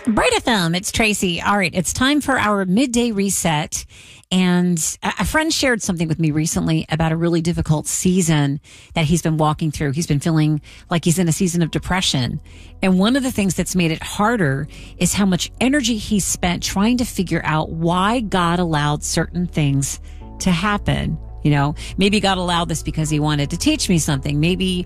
Bright FM, it's Tracy. All right, it's time for our midday reset. And a friend shared something with me recently about a really difficult season that he's been walking through. He's been feeling like he's in a season of depression. And one of the things that's made it harder is how much energy he spent trying to figure out why God allowed certain things to happen. You know, maybe God allowed this because he wanted to teach me something. Maybe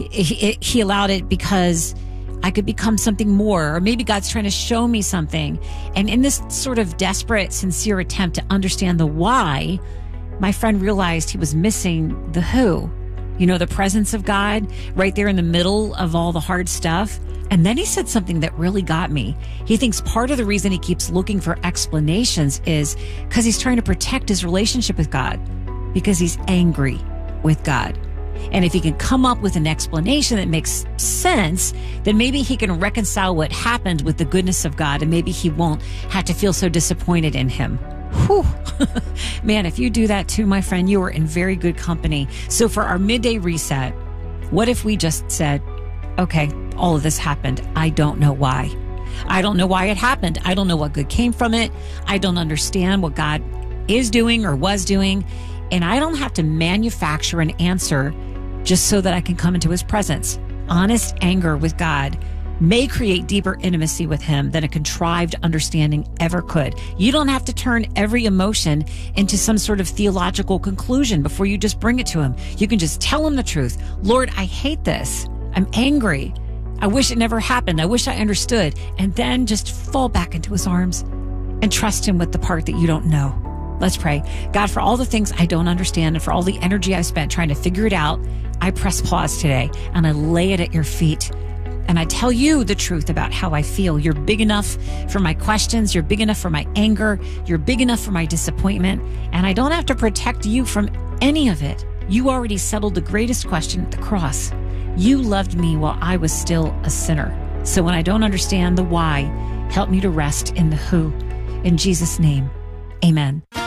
he allowed it because I could become something more, or maybe God's trying to show me something. And in this sort of desperate, sincere attempt to understand the why, my friend realized he was missing the who. You know, the presence of God right there in the middle of all the hard stuff. And then he said something that really got me. He thinks part of the reason he keeps looking for explanations is because he's trying to protect his relationship with God, because he's angry with God. And if he can come up with an explanation that makes sense, then maybe he can reconcile what happened with the goodness of God, and maybe he won't have to feel so disappointed in him. Whew. Man, if you do that too, my friend, you are in very good company. So for our midday reset, what if we just said, okay, all of this happened. I don't know why. I don't know why it happened. I don't know what good came from it. I don't understand what God is doing or was doing. And I don't have to manufacture an answer just so that I can come into his presence. Honest anger with God may create deeper intimacy with him than a contrived understanding ever could. You don't have to turn every emotion into some sort of theological conclusion before you just bring it to him. You can just tell him the truth. Lord, I hate this. I'm angry. I wish it never happened. I wish I understood. And then just fall back into his arms and trust him with the part that you don't know. Let's pray. God, for all the things I don't understand and for all the energy I spent trying to figure it out, I press pause today and I lay it at your feet. And I tell you the truth about how I feel. You're big enough for my questions. You're big enough for my anger. You're big enough for my disappointment. And I don't have to protect you from any of it. You already settled the greatest question at the cross. You loved me while I was still a sinner. So when I don't understand the why, help me to rest in the who. In Jesus' name, amen.